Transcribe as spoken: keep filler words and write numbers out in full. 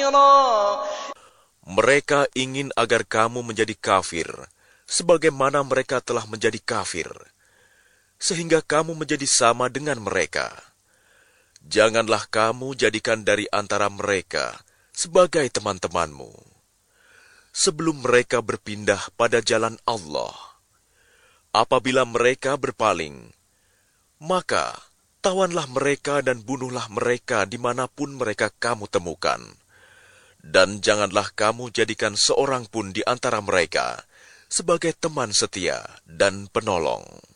كافرا. Mereka ingin agar kamu menjadi kafir, sebagaimana mereka telah menjadi kafir, sehingga kamu menjadi sama dengan mereka. Janganlah kamu jadikan dari antara mereka sebagai teman-temanmu, sebelum mereka berpindah pada jalan Allah. Apabila mereka berpaling, maka tawanlah mereka dan bunuhlah mereka dimanapun mereka kamu temukan. Dan janganlah kamu jadikan seorang pun di antara mereka sebagai teman setia dan penolong.